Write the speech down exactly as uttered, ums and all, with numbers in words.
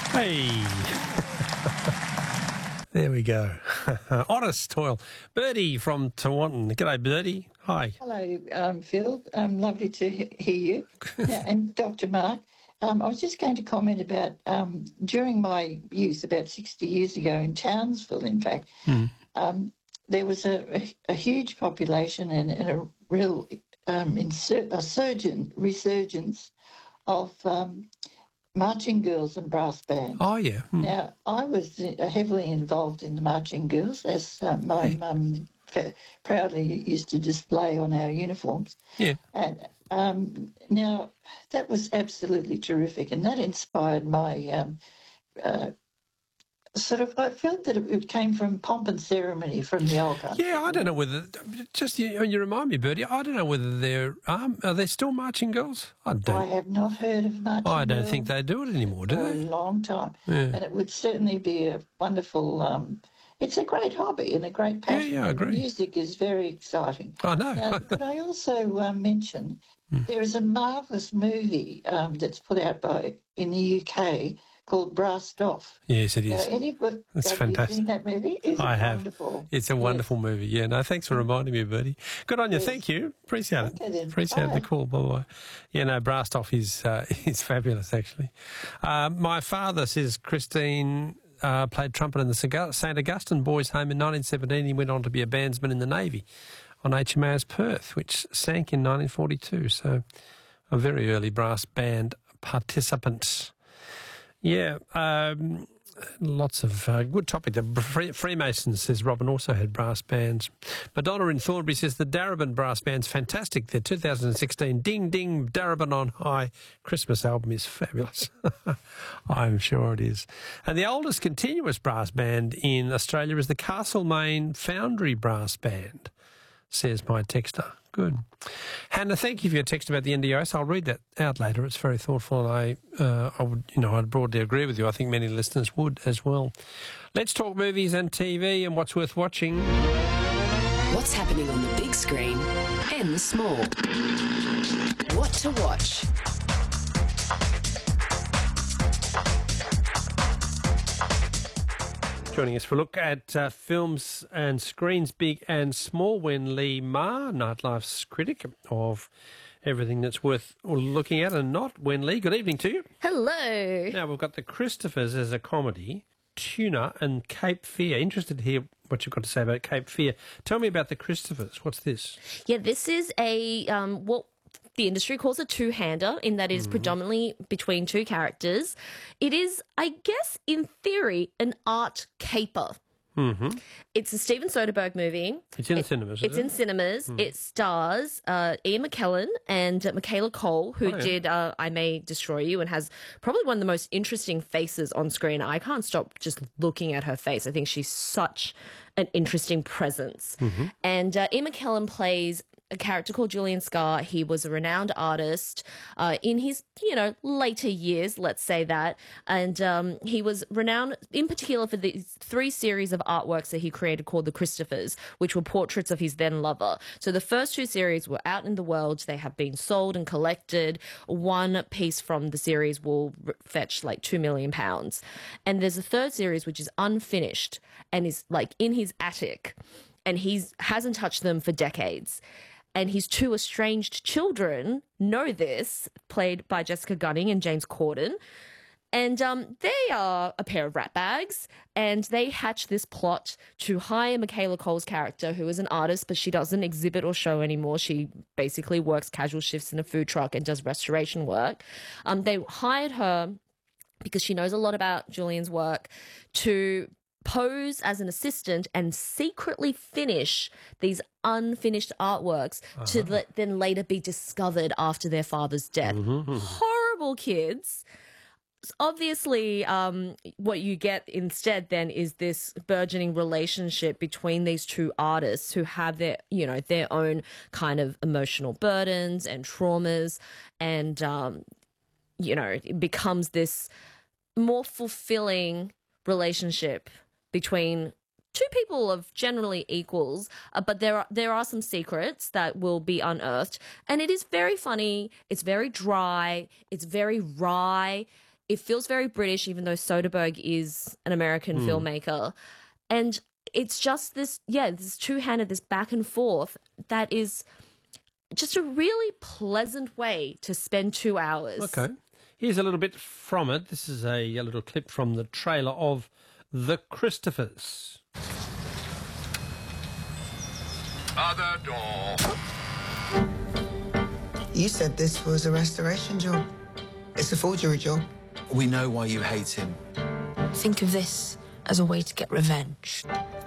Hey. There we go. Honest toil. Birdie from Tawantin. G'day, Birdie. Hi. Hello, um, Phil. Um, lovely to he- hear you. Yeah, and Doctor Mark. Um, I was just going to comment about um, during my youth, about sixty years ago in Townsville, in fact, Mm. um, there was a, a, a huge population and, and a real um, insur- a surgeon, resurgence of um, marching girls and brass bands. Oh, yeah. Mm. Now, I was uh, heavily involved in the marching girls, as uh, my mum f- proudly used to display on our uniforms. Yeah. And um, now, that was absolutely terrific, and that inspired my um, uh, sort of, I felt that it, it came from pomp and ceremony from the old country. Yeah, I don't know whether, just you, you remind me, Birdie, I don't know whether they're, um, are they still marching girls? I don't. I have not heard of marching I don't girls think they do it anymore, do for they? a long time. Yeah. And it would certainly be a wonderful, um, it's a great hobby and a great passion. Yeah, yeah, I agree. The music is very exciting. I know. Now, could I also uh, mention Hmm. there is a marvellous movie um, that's put out by in the U K called Brassed Off. Yes, it Now, is. anybody, It's have fantastic. you seen that movie? It's I have. wonderful. It's a Yes. wonderful movie. Yeah, no, thanks for reminding me, Birdie. Good on you. Yes. Thank you. Appreciate it. Okay then. Appreciate Bye. the call. Bye-bye. Yeah, no, Brassed Off is, uh, is fabulous, actually. Uh, my father says Christine uh, played trumpet in the Saint Augustine Boys' Home in nineteen seventeen. He went on to be a bandsman in the Navy on H M A S Perth, which sank in nineteen forty-two. So a very early brass band participant. Yeah, um, lots of uh, good topic. The Fre- Freemasons, says Robin, also had brass bands. Madonna in Thornbury says the Darabin brass band's fantastic. Their two thousand sixteen Ding Ding Darabin on High Christmas album is fabulous. I'm sure it is. And the oldest continuous brass band in Australia is the Castlemaine Foundry Brass Band, says my texter. Good. Hannah, thank you for your text about the N D O S. I'll read that out later. It's very thoughtful, and I, uh, I would, you know, I'd broadly agree with you. I think many listeners would as well. Let's talk movies and T V and what's worth watching. What's happening on the big screen and the small. What to watch. Joining us for a look at uh, films and screens, big and small, Wen Lee Ma, Nightlife's critic of everything that's worth looking at and not. Wen Lee, good evening to you. Hello. Now, we've got The Christophers as a comedy, Tuna and Cape Fear. Interested to hear what you've got to say about Cape Fear. Tell me about The Christophers. What's this? Yeah, this is a um, what the industry calls a two-hander, in that it is Mm-hmm. predominantly between two characters. It is, I guess, in theory, an art caper. Mm-hmm. It's a Steven Soderbergh movie. It's in It- cinemas, is It's it? in cinemas. Mm. It stars uh, Ian McKellen and uh, Michaela Cole, who Oh, yeah. did uh, I May Destroy You, and has probably one of the most interesting faces on screen. I can't stop just looking at her face. I think she's such an interesting presence. Mm-hmm. And uh, Ian McKellen plays a character called Julian Scarr. He was a renowned artist uh, in his, you know, later years, let's say that. And um, he was renowned in particular for the three series of artworks that he created called The Christophers, which were portraits of his then lover. So the first two series were out in the world. They have been sold and collected. One piece from the series will r- fetch like two million pounds. And there's a third series, which is unfinished and is like in his attic. And he hasn't touched them for decades. And his two estranged children know this, played by Jessica Gunning and James Corden. And um, they are a pair of ratbags, and they hatch this plot to hire Michaela Cole's character, who is an artist, but she doesn't exhibit or show anymore. She basically works casual shifts in a food truck and does restoration work. Um, they hired her because she knows a lot about Julian's work to pose as an assistant and secretly finish these unfinished artworks to let, then later be discovered after their father's death. Horrible kids. Obviously, um, what you get instead then is this burgeoning relationship between these two artists who have their, you know, their own kind of emotional burdens and traumas, and um, you know, it becomes this more fulfilling relationship between two people of generally equals, uh, but there are there are some secrets that will be unearthed, and it is very funny. It's very dry. It's very wry. It feels very British, even though Soderbergh is an American Mm. filmmaker. And it's just this, yeah, this two-handed, this back and forth that is just a really pleasant way to spend two hours. Okay. Here's a little bit from it. This is a, a little clip from the trailer of The Christophers. Other door. You said this was a restoration job. It's a forgery job. We know why you hate him. Think of this as a way to get revenge.